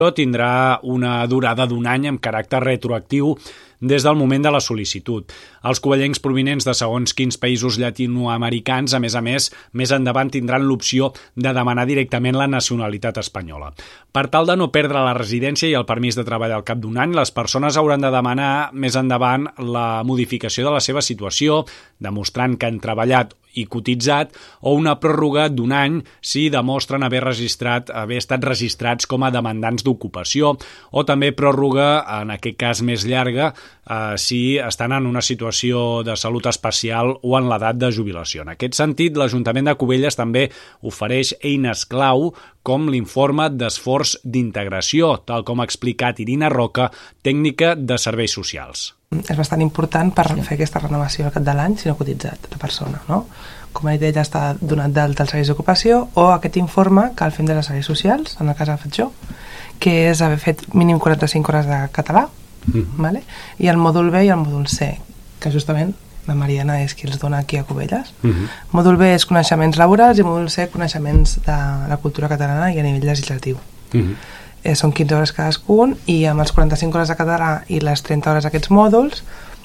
tindrà una durada d'un any amb caràcter retroactiu des del moment de la sol·licitud. Els covellencs provinents de segons quins països llatinoamericans, a més, més endavant tindran l'opció de demanar directament la nacionalitat espanyola. Per tal de no perdre la residència i el permís de treball al cap d'un any, les persones hauran de demanar més endavant la modificació de la seva situació, demostrant que han treballat i cotitzat, o una pròrroga d'un any si demostren haver estat registrats com a demandants d'ocupació, o també pròrroga, en aquest cas més llarga, si estan en una situació de salut especial o en l'edat de jubilació. En aquest sentit, l'Ajuntament de Cubelles també ofereix eines clau com l'informe d'esforç d'integració, tal com ha explicat Irina Roca, tècnica de serveis socials. És bastant important per fer aquesta renovació al cap de l'any si no ha cotitzat la persona, no? Com ha dit ella, està donat d'alta als serveis d'ocupació, o aquest informe que el fem de les serveis socials, en el cas que he fet jo, que és haver fet mínim 45 hores de català, vale? I el mòdul B i el mòdul C, que justament la Mariana és qui els dona aquí a Cubelles. Mòdul B és coneixements laborals i mòdul C coneixements de la cultura catalana i a nivell legislatiu. Són 15 hores cadascun, i amb els 45 hores de català i les 30 hores d'aquests mòduls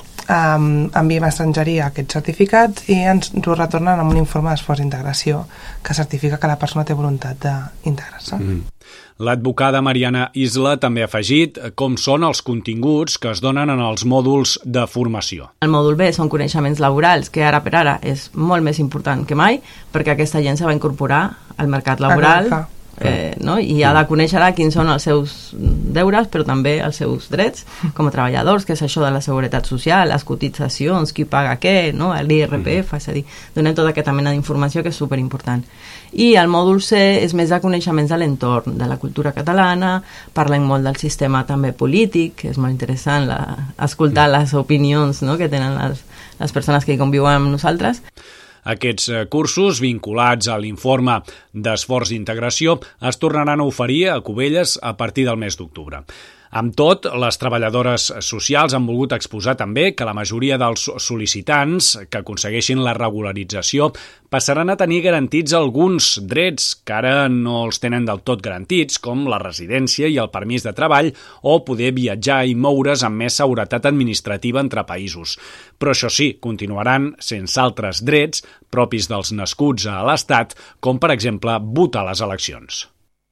enviem a estrangeria aquests certificats i ens ho retornen amb un informe d'esforç d'integració que certifica que la persona té voluntat d'integrar-se. L'advocada Mariana Isla també ha afegit com són els continguts que es donen en els mòduls de formació. El mòdul B són coneixements laborals, que ara per ara és molt més important que mai, perquè aquesta gent se va incorporar al mercat laboral, no? I ha de conèixer quins són els seus deures, però també els seus drets com a treballadors, que és això de la seguretat social, les cotitzacions, qui paga què, no? L'IRPF, és a dir, donem tota aquesta mena d'informació que és superimportant. I el mòdul C és més de coneixements de l'entorn, de la cultura catalana, parlem molt del sistema també polític, que és molt interessant escoltar les opinions, no?, que tenen les persones que hi conviuen amb nosaltres. Aquests cursos, vinculats a l'informe d'esforç d'integració, es tornaran a oferir a Cubelles a partir del mes d'octubre. Amb tot, les treballadores socials han volgut exposar també que la majoria dels sol·licitants que aconsegueixin la regularització passaran a tenir garantits alguns drets que ara no els tenen del tot garantits, com la residència i el permís de treball o poder viatjar i moure's amb més seguretat administrativa entre països. Però això sí, continuaran sense altres drets propis dels nascuts a l'Estat, com per exemple votar a les eleccions.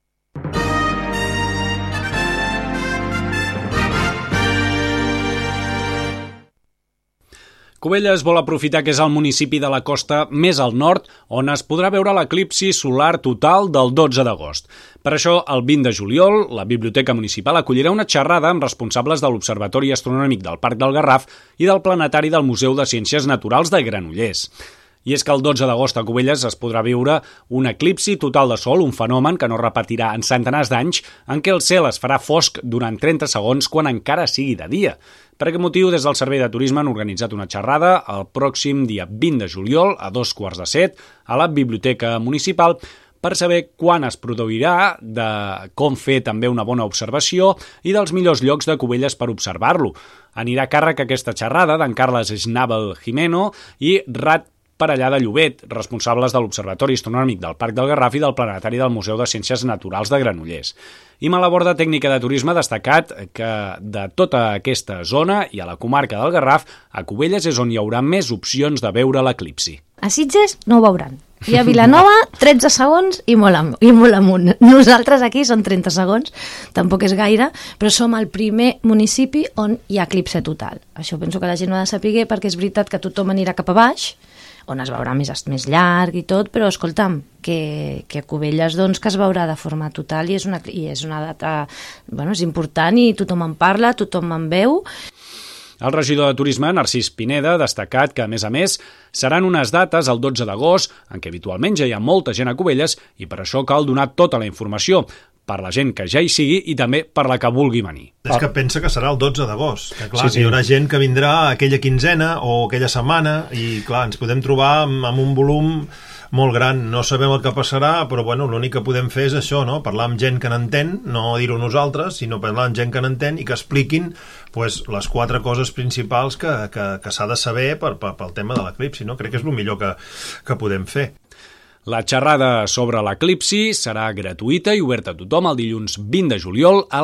Cubelles vol aprofitar que és el municipi de la costa més al nord on es podrà veure l'eclipsi solar total del 12 d'agost. Per això, el 20 de juliol, la Biblioteca Municipal acollirà una xerrada amb responsables de l'Observatori Astronòmic del Parc del Garraf i del Planetari del Museu de Ciències Naturals de Granollers. I és que el 12 d'agost a Cubelles es podrà veure un eclipsi total de sol, un fenomen que no repetirà en centenars d'anys, en què el cel es farà fosc durant 30 segons quan encara sigui de dia. Per aquest motiu, des del Servei de Turisme han organitzat una xerrada el pròxim dia 20 de juliol a 6:15 a la Biblioteca Municipal per saber quan es produirà, de com fer també una bona observació i dels millors llocs de Cubelles per observar-lo. Anirà a càrrec aquesta xerrada d'en Carles Schnabel Jimeno i Rat Parellà de Llobet, responsables de l'Observatori Astronòmic del Parc del Garraf i del Planetari del Museu de Ciències Naturals de Granollers. I Malaborda, tècnica de turisme, ha destacat que de tota aquesta zona i a la comarca del Garraf, a Cubelles és on hi haurà més opcions de veure l'eclipsi. A Sitges no ho veuran. I a Vilanova, 13 segons i molt amunt. Nosaltres aquí són 30 segons, tampoc és gaire, però som el primer municipi on hi ha eclipse total. Això penso que la gent ho ha de saber, perquè és veritat que tothom anirà cap a baix, on es veurà més llarg i tot, però escolta'm, que a Cubelles doncs, que es veurà de forma total i és una data, bueno, és important i tothom en parla, tothom en veu. El regidor de Turisme, Narcís Pineda, ha destacat que, a més, seran unes dates el 12 d'agost, en què habitualment ja hi ha molta gent a Cubelles i per això cal donar tota la informació, per la gent que ja hi sigui i també per la que vulgui venir. És que pensa que serà el 12 d'agost, que clar, sí. Hi haurà gent que vindrà aquella quinzena o aquella setmana i clar, ens podem trobar amb un volum molt gran, no sabem el que passarà, però bueno, l'únic que podem fer és això, no? Parlar amb gent que n'entén, no dir-ho nosaltres, sinó parlar amb gent que n'entén i que expliquin pues, les 4 coses principals que s'ha de saber pel tema de l'eclipsi, no? Crec que és el millor que podem fer. La xerrada sobre l'eclipsi serà gratuïta i oberta a tothom el dilluns 20 de juliol a